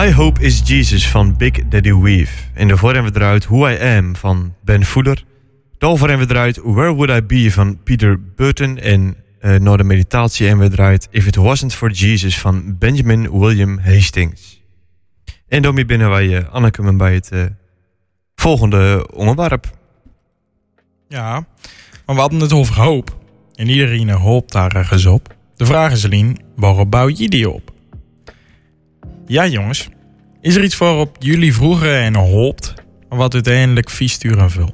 My Hope is Jesus van Big Daddy Weave. En daarvoor hebben we eruit Who I Am van Ben Fuller. Daarvoor hebben we eruit Where Would I Be van Peter Burton. En na de meditatie hebben we eruit If It Wasn't For Jesus van Benjamin William Hastings. En daarmee binnen wij aankomen bij het volgende onderwerp. Ja, maar we hadden het over hoop. En iedereen hoopt daar ergens op. De vraag is alleen, waarom bouw je die op? Ja jongens, is er iets waarop jullie vroeger en hoopt, maar wat uiteindelijk vies sturen vul?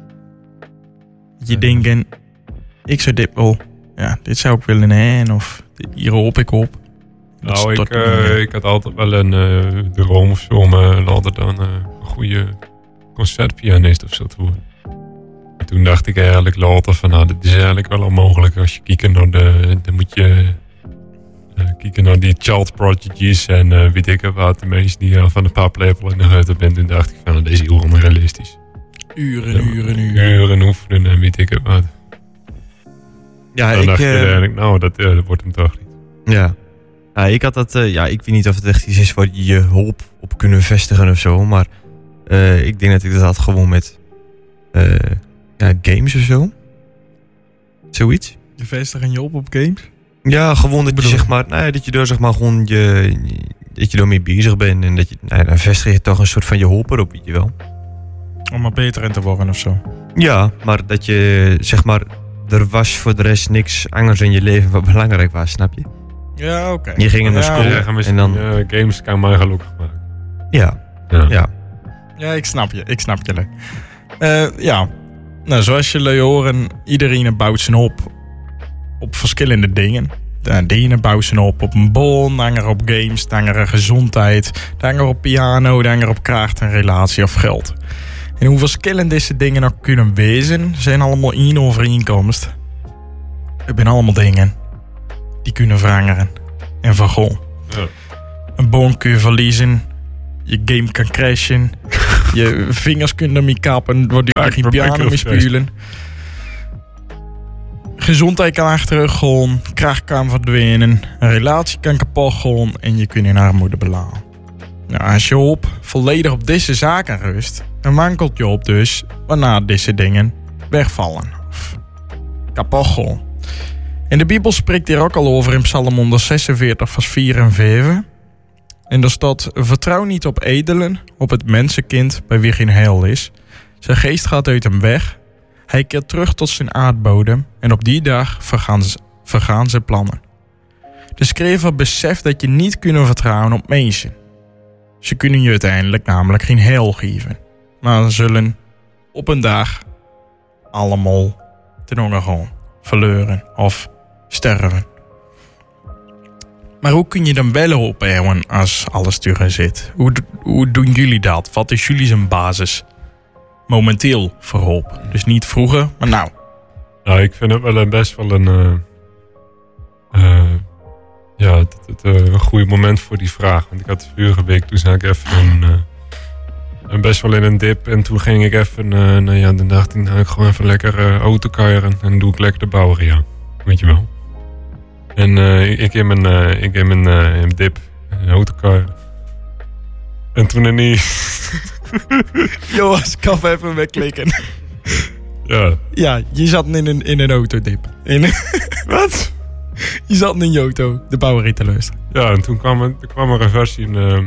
Je denken, ik zou dit wel, ja, dit zou ik willen hebben, of hier hoop ik op. Nou, ik had altijd wel een droom of zo om later dan een goede concertpianist of zo te worden. En toen dacht ik eigenlijk later van, nou, dit is eigenlijk wel onmogelijk als je kijkt naar dan moet je kijken naar die child prodigies en weet ik wat, de mensen die van de paplepel in de gutter bent. Toen dacht ik van, nou, deze is heel onrealistisch. Uren oefenen en weet ik wat. Ja, dan dacht ik eigenlijk, nou, dat wordt hem toch niet. Ja. Ja, ik had dat, ik weet niet of het echt iets is waar je hoop op kunnen vestigen of zo, maar ik denk dat ik dat had gewoon met games of zo. Zoiets. Je vestigen je op games? Ja, gewoon dat je zeg maar, dat je daar zeg maar gewoon dat je ermee bezig bent en dat je, dan vestig je toch een soort van je hoop erop, weet je wel. Om er beter in te worden of zo. Ja, maar dat je zeg maar, er was voor de rest niks anders in je leven wat belangrijk was, snap je? Ja, oké. Je ging naar school en dan games kan mij gelukkig maken. Ja. Ja, ik snap je. Ja, nou, zoals jullie horen, iedereen bouwt zijn hoop op verschillende dingen. De ene bouwt zijn op een baan, de andere op games, de andere gezondheid, de andere op piano, de andere op kracht en relatie of geld. En hoe verschillend deze dingen nog kunnen wezen, zijn allemaal één overeenkomst. Het zijn allemaal dingen die kunnen veranderen en vergaan. Ja. Een baan kun je verliezen, je game kan crashen, je vingers kunnen ermee kappen, wordt je geen piano mee spelen. Gezondheid kan achteruit gaan, kracht kan verdwijnen, een relatie kan kapot gaan en je kunt in armoede belanden. Nou, als je hoop volledig op deze zaken rust, dan wankelt je hoop dus waarna deze dingen wegvallen of kapot gaan. En de Bijbel spreekt hier ook al over in Psalm 146 vers 4 en 5. En daar staat, vertrouw niet op edelen, op het mensenkind bij wie geen heil is. Zijn geest gaat uit hem weg. Hij keert terug tot zijn aardbodem en op die dag vergaan zijn plannen. De schrijver beseft dat je niet kunt vertrouwen op mensen. Ze kunnen je uiteindelijk namelijk geen heil geven. Maar zullen op een dag allemaal ten onder gaan, verleuren of sterven. Maar hoe kun je dan wel hoop hebben als alles erin zit? Hoe doen jullie dat? Wat is jullie zijn basis momenteel voor hoop? Dus niet vroeger, maar nou. Nou, ik vind het wel best wel een goede moment voor die vraag. Want ik had vorige week, toen zag ik even best wel in een dip. En toen ging ik even, dan dacht ik, ik gewoon even lekker autokaren. En doe ik lekker de Bauer, weet je wel. En ik in mijn dip, een autokar. En toen er niet... Joas, ik kan even wegklikken. Ja. Ja, je zat in een autodip. Wat? Je zat in je auto, de Bauer te luisteren. Ja, en toen kwam er een versie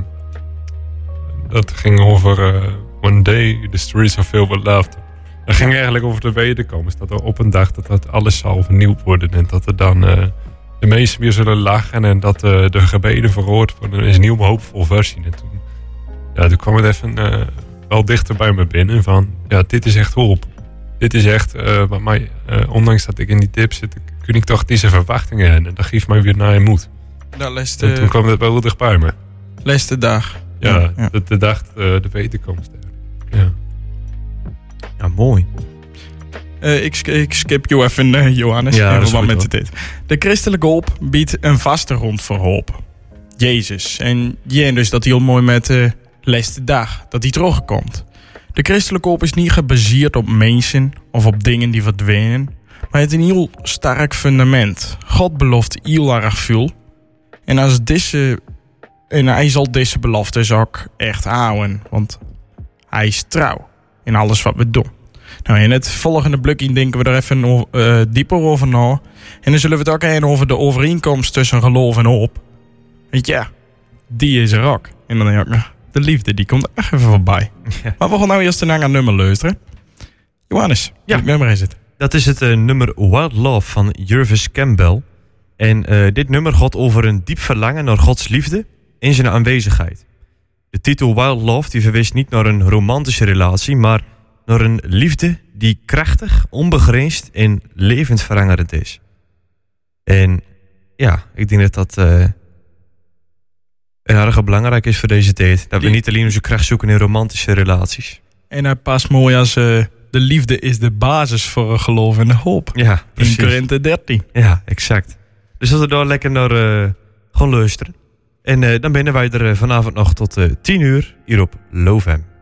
dat ging over One Day, the streets are filled with laughter. Dat ging eigenlijk over de wederkomst. Dat er op een dag dat alles zal vernieuwd worden. En dat er dan de mensen weer zullen lachen. En dat de gebeden verhoord worden. Dat is een nieuwe hoopvol versie. En toen kwam het even wel dichter bij me binnen. Van, ja, dit is echt hoop. Dit is echt wat mij, ondanks dat ik in die dip zit, kun ik toch deze verwachtingen hebben. En dat geeft mij weer naar je moed. En toen kwam het wel dichtbij me. Laatste dag. Ja. De dag, de wederkomst. Ja. Ja, mooi. Ik skip jou even, Johannes. Ja, in verband met dit. De christelijke hoop biedt een vaste grond voor hoop. Jezus. En dus dat heel mooi met de laatste dag. Dat hij terugkomt. De christelijke hoop is niet gebaseerd op mensen of op dingen die verdwijnen. Maar het is een heel sterk fundament. God belooft heel erg veel. En als deze En hij zal deze beloftes ook echt houden. Want hij is trouw in alles wat we doen. Nou, in het volgende blokje denken we er even dieper over na. En dan zullen we het ook hebben over de overeenkomst tussen geloof en hoop. Want ja, die is er ook. En dan ook nog de liefde, die komt echt even voorbij. Ja. Maar we gaan nou eerst naar een nummer luisteren. Johannes, welk nummer is het? Dat is het nummer Wild Love van Jervis Campbell. En dit nummer gaat over een diep verlangen naar Gods liefde in zijn aanwezigheid. De titel Wild Love die verwijst niet naar een romantische relatie, maar naar een liefde die krachtig, onbegrensd en levensveranderend is. En ja, ik denk dat dat erg belangrijk is voor deze tijd. Dat we niet alleen onze kracht zoeken in romantische relaties. En hij past mooi als de liefde is de basis voor een geloof en de hoop. Ja, precies. In Korinthe 13. Ja, exact. Dus dat we daar lekker naar gaan luisteren. En dan binnen wij er vanavond nog tot 10 uur hier op LoFM.